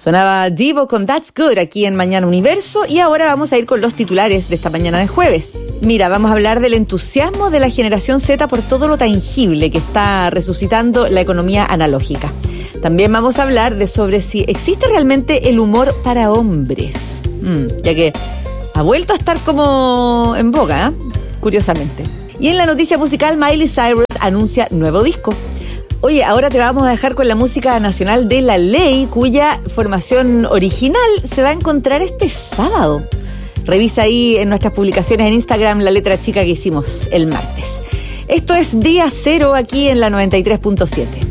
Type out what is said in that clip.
Sonaba Divo con That's Good aquí en Mañana Universo, y ahora vamos a ir con los titulares de esta mañana de jueves. Mira, vamos a hablar del entusiasmo de la generación Z por todo lo tangible que está resucitando la economía analógica. También vamos a hablar sobre si existe realmente el humor para hombres, ya que ha vuelto a estar como en boga, curiosamente. Y en la noticia musical, Miley Cyrus anuncia nuevo disco. Oye, ahora te vamos a dejar con la música nacional de La Ley, cuya formación original se va a encontrar este sábado. Revisa ahí en nuestras publicaciones en Instagram la letra chica que hicimos el martes. Esto es Día Cero aquí en la 93.7.